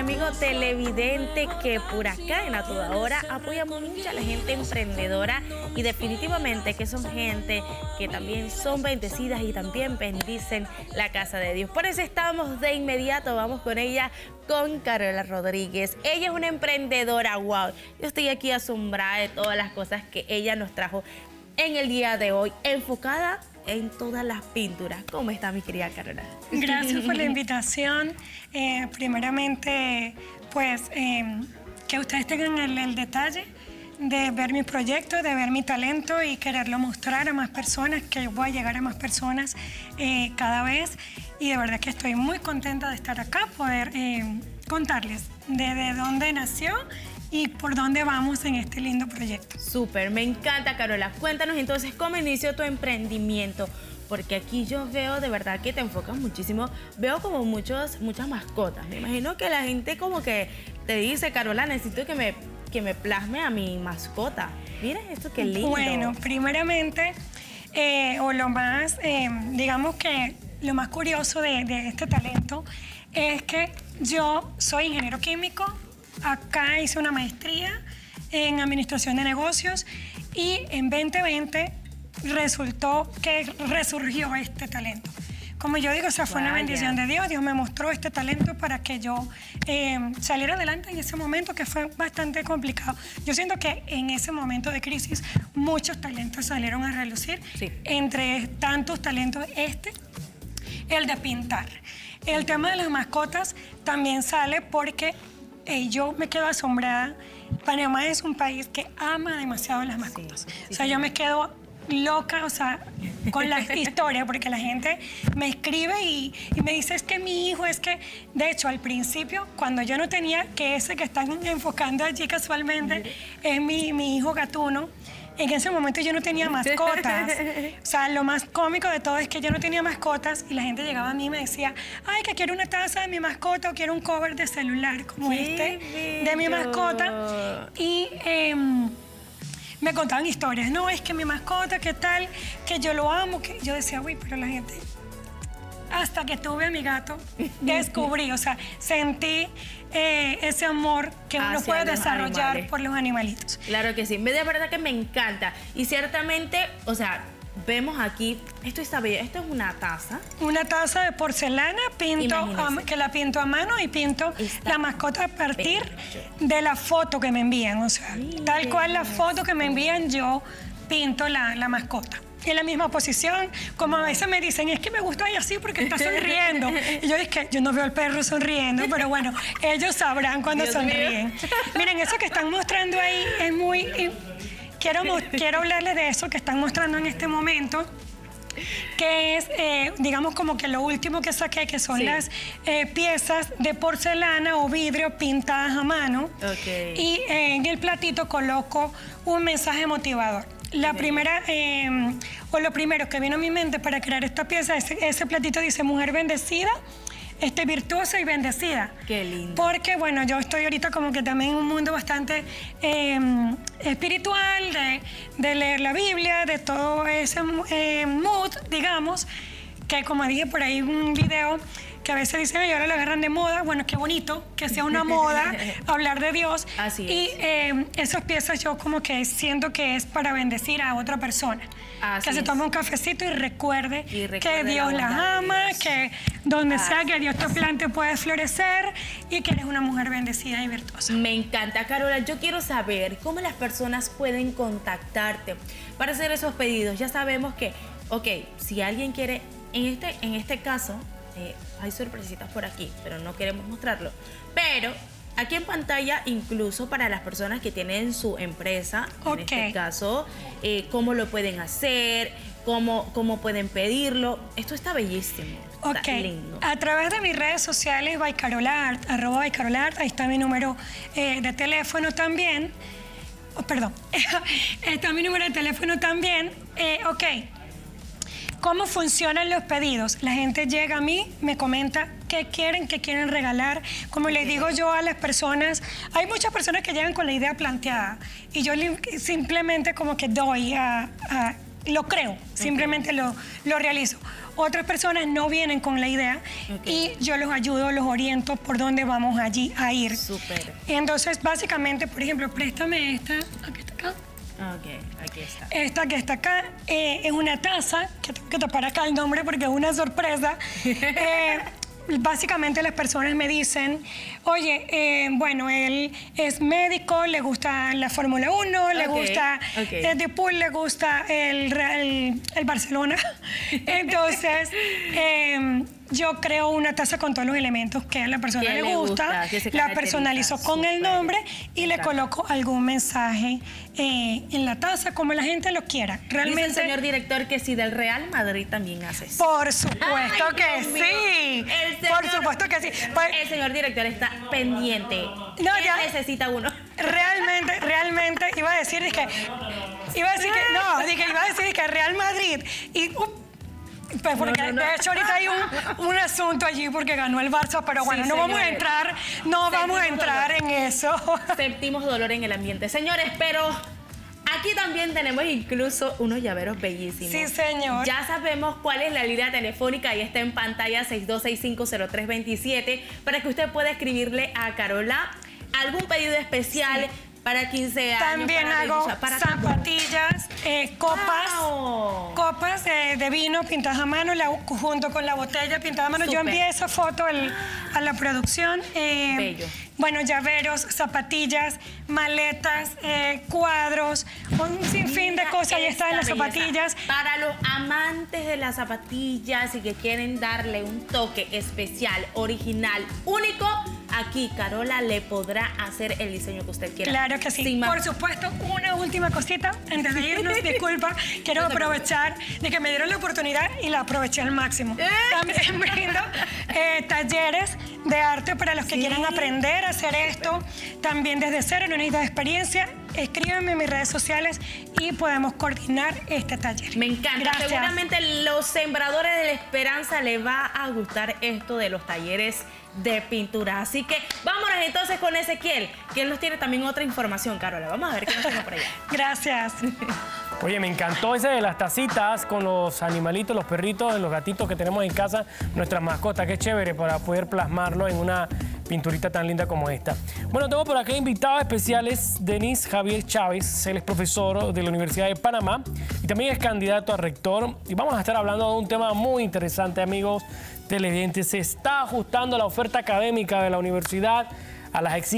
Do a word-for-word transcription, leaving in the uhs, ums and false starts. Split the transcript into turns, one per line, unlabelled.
amigo televidente, que por acá en A Toda Hora apoya mucho a la gente emprendedora y definitivamente que son gente que también son bendecidas y también bendicen la casa de Dios. Por eso estamos de inmediato, vamos con ella, con Carola Rodríguez. Ella es una emprendedora, wow. Yo estoy aquí asombrada de todas las cosas que ella nos trajo en el día de hoy, enfocada en todas las pinturas. ¿Cómo está, mi querida Carola?
Gracias por la invitación. Eh, primeramente, pues, eh, que ustedes tengan el, el detalle de ver mi proyecto, de ver mi talento y quererlo mostrar a más personas, que yo voy a llegar a más personas eh, cada vez. Y de verdad que estoy muy contenta de estar acá, poder eh, contarles de, de dónde nació y por dónde vamos en este lindo proyecto.
Súper, me encanta, Carola. Cuéntanos entonces cómo inició tu emprendimiento, porque aquí yo veo de verdad que te enfocas muchísimo. Veo como muchos, muchas mascotas. Me imagino que la gente como que te dice, Carola, necesito que me, que me plasme a mi mascota. Mira esto, qué lindo.
Bueno, primeramente, eh, o lo más, eh, digamos que lo más curioso de, de este talento es que yo soy ingeniero químico. Acá hice una maestría en administración de negocios y en veinte veinte resultó que resurgió este talento. Como yo digo, o sea, fue Vaya. una bendición de Dios. Dios me mostró este talento para que yo eh, saliera adelante en ese momento que fue bastante complicado. Yo siento que en ese momento de crisis muchos talentos salieron a relucir. Sí. Entre tantos talentos, este, el de pintar. El tema de las mascotas también sale porque Eh, yo me quedo asombrada. Panamá es un país que ama demasiado las mascotas. Sí, sí, o sea, sí. yo me quedo loca, o sea, con la historia, porque la gente me escribe y, y me dice, es que mi hijo, es que... De hecho, al principio, cuando yo no tenía, que ese que están enfocando allí casualmente, es mi, mi hijo gatuno. En ese momento yo no tenía mascotas. O sea, lo más cómico de todo es que yo no tenía mascotas y la gente llegaba a mí y me decía, ay, que quiero una taza de mi mascota o quiero un cover de celular como este de mi mascota. Y eh, me contaban historias. No, es que mi mascota, ¿qué tal? Que yo lo amo. Que yo decía, uy, pero la gente... Hasta que tuve a mi gato, descubrí, o sea, sentí eh, ese amor que uno
Hacia
puede
los
desarrollar
animales.
por los animalitos.
Claro que sí, de verdad que me encanta. Y ciertamente, o sea, vemos aquí, esto está bello, esto es una taza.
Una taza de porcelana, pinto a, que la pinto a mano y pinto está la mascota a partir bello. de la foto que me envían. O sea, sí, tal cual la foto que me envían, yo pinto la, la mascota. En la misma posición, como a veces me dicen, es que me gusta ella así porque está sonriendo. Y yo dije, yo no veo al perro sonriendo, pero bueno, ellos sabrán cuando Dios sonríen. Mío. Miren, eso que están mostrando ahí es muy... Quiero, quiero hablarles de eso que están mostrando en este momento, que es, eh, digamos, como que lo último que saqué, que son sí. las eh, piezas de porcelana o vidrio pintadas a mano. Okay. Y eh, en el platito coloco un mensaje motivador. La primera, eh, o lo primero que vino a mi mente para crear esta pieza, ese, ese platito dice mujer bendecida, este, virtuosa y bendecida. Qué lindo. Porque, bueno, yo estoy ahorita como que también en un mundo bastante eh, espiritual, de, de leer la Biblia, de todo ese eh, mood, digamos, que como dije por ahí en un video, que a veces dicen, y ahora lo agarran de moda. Bueno, qué bonito que sea una moda hablar de Dios. Así es. Y eh, esas piezas yo como que siento que es para bendecir a otra persona. Así que es. se tome un cafecito y recuerde, y recuerde que Dios la las ama, Dios. que donde Así sea que Dios te plante puedes florecer y que eres una mujer bendecida y virtuosa.
Me encanta, Carola. Yo quiero saber cómo las personas pueden contactarte para hacer esos pedidos. Ya sabemos que, ok, si alguien quiere, en este, en este caso, Eh, hay sorpresitas por aquí, pero no queremos mostrarlo. Pero aquí en pantalla, incluso para las personas que tienen su empresa, okay. en este caso, eh, cómo lo pueden hacer, cómo, cómo pueden pedirlo. Esto está bellísimo. Está
okay.
lindo.
A través de mis redes sociales, by Carola Art, arroba by Carola Art, ahí está mi número eh, de teléfono también. Oh, perdón, está mi número de teléfono también. Eh, ok. ¿Cómo funcionan los pedidos? La gente llega a mí, me comenta qué quieren, qué quieren regalar. Como les digo yo a las personas, hay muchas personas que llegan con la idea planteada y yo simplemente como que doy a, a lo creo, simplemente lo, lo realizo. Otras personas no vienen con la idea okay. y yo los ayudo, los oriento por dónde vamos allí a ir.
Súper.
Entonces, básicamente, por ejemplo, préstame esta, aquí está acá.
Ok, aquí está.
Esta que está acá eh, es una taza, que tengo que tapar acá el nombre porque es una sorpresa. eh, Básicamente las personas me dicen, oye, eh, bueno, él es médico, le gusta la Fórmula uno, okay, le gusta okay. el Deadpool, le gusta el, el, el Barcelona. Entonces, eh, yo creo una taza con todos los elementos que a la persona le, le gusta, gusta la personalizo con super. el nombre y le coloco algún mensaje eh, en la taza, como la gente lo quiera. Realmente,
dice el señor director que si del Real Madrid también hace eso.
Por supuesto Ay, que Dios sí.
El señor,
por supuesto que sí.
El señor director está pendiente.
No, ya
necesita uno.
Realmente, realmente iba a decir es que iba a decir que no, dije, iba a decir que Real Madrid y uh, pues porque no, no, no. de hecho ahorita hay un, un asunto allí porque ganó el Barça, pero bueno, sí, no señores. vamos a entrar, no Sentimos vamos a entrar dolor. en eso.
Sentimos dolor en el ambiente. Señores, pero aquí también tenemos incluso unos llaveros bellísimos.
Sí, señor.
Ya sabemos cuál es la línea telefónica, ahí está en pantalla seis dos seis cinco cero tres dos siete para que usted pueda escribirle a Carola algún pedido especial. Sí. Para quince años.
También
para
hago
bella, para
zapatillas, eh, copas, wow. copas eh, de vino pintadas a mano, la, junto con la botella pintada a mano. Super. Yo envié esa foto el, a la producción. Eh,
Bello.
Bueno, llaveros, zapatillas, maletas, eh, cuadros, un sinfín de cosas. Ahí están las zapatillas.
Para los amantes de las zapatillas y que quieren darle un toque especial, original, único, aquí Carola le podrá hacer el diseño que usted quiera.
Claro que sí. Por supuesto, una última cosita antes de irnos, disculpa, quiero aprovechar de que me dieron la oportunidad y la aproveché al máximo. ¿Eh? También brindo eh, talleres de arte para los que sí. quieran aprender a hacer esto, también desde cero, en una unidad de experiencia. Escríbeme en mis redes sociales y podemos coordinar este taller.
Me encanta. Gracias. Seguramente los sembradores de la esperanza les va a gustar esto de los talleres de pintura. Así que vámonos entonces con Ezequiel, que él nos tiene también otra información, Carola. Vamos a ver qué nos tiene por allá.
Gracias.
Oye, me encantó ese de las tacitas con los animalitos, los perritos, los gatitos que tenemos en casa, nuestras mascotas. Qué chévere para poder plasmarlo en una pinturita tan linda como esta. Bueno, tengo por acá invitados especiales, Denis Javier Chávez, él es profesor de la Universidad de Panamá y también es candidato a rector. Y vamos a estar hablando de un tema muy interesante, amigos televidentes. Se está ajustando la oferta académica de la universidad a las exigencias